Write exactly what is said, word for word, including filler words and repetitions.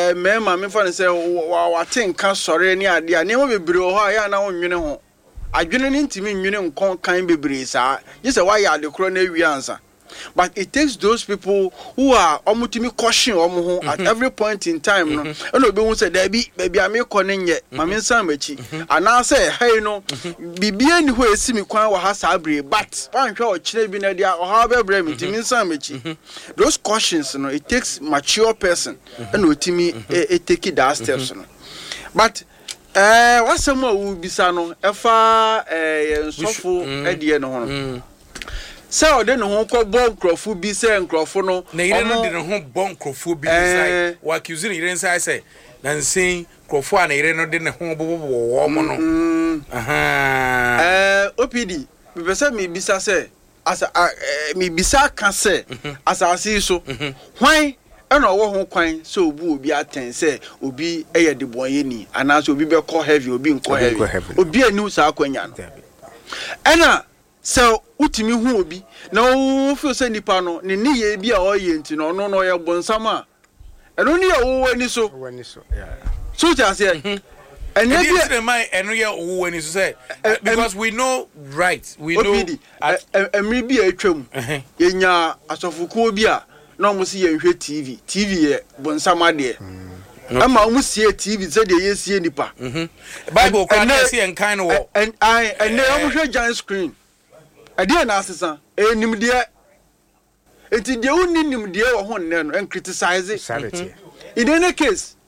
eh me ma me fa ne say wa tenka sore ni ade a ne mo bebre ho a ya na wonwene ho adwene ne ntimi nwene nkon kan bebre saa you say why ade kro na wi ansa. But it takes those people who are omutimi caution omo ho at every point in time no and obi hu say da bi baby am ko ne nye ma me nsan machi ana say hey no bibia ni ho esimi kwan wa ha sabre but wan hwe o kire bi na dia o ha bebre mi timi nsan machi. Those cautions no it takes mature person and otimi e take that steps no. But eh wasem a wo bisa no efa eh nsofo edie no ho so de no ho ko bon crofo bi say crofo no na ire no de no ho bon crofo bi say wa accuse ni ire say say na nsin crofo a na ire no de ne ho bobo wo mo no aha eh opd be bisa me bisa say asa me bisa ka say asase so hwan ena owo ho kwan so obu obi aten say obi eye de bonye ni ana so obi be call heavy obi nko heavy obi anu sa akwanya no ena so utimi hu obi na wo feel say nipa no ne ne ye bi a oye nti no no no ye bonsam a eno ne ye wo wani so wani so yeah so just say and maybe the my eno ye wo wani so say because we know right we know emri bi atwam ye nya asofuko bi a na mo si ye hwe tv tv ye bonsam ade ama mo sie tv say de ye sie nipa bible kwa na sie enkan no wo and I and they mo hwe giant screen ade na asesa enimde enti de woni nimde wo ho nne no and criticize sanity in any case